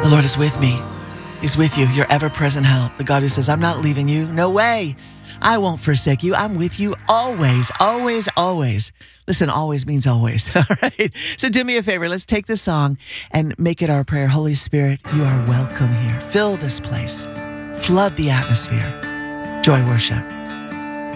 The Lord is with me. He's with you, your ever-present help. The God who says, I'm not leaving you. No way. I won't forsake you. I'm with you always, always, always. Listen, always means always. All right. So do me a favor. Let's take this song and make it our prayer. Holy Spirit, you are welcome here. Fill this place. Flood the atmosphere. Joy worship.